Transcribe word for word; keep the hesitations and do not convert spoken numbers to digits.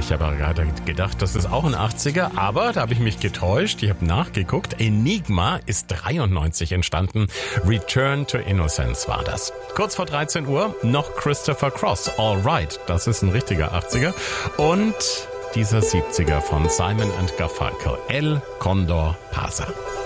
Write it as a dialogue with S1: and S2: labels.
S1: Ich habe gerade gedacht, das ist auch ein achtziger, aber da habe ich mich getäuscht. Ich habe nachgeguckt. Enigma ist dreiundneunzig entstanden. Return to Innocence war das. Kurz vor dreizehn Uhr noch Christopher Cross. All Right, das ist ein richtiger achtziger. Und dieser siebziger von Simon and Garfunkel. El Condor Pasa.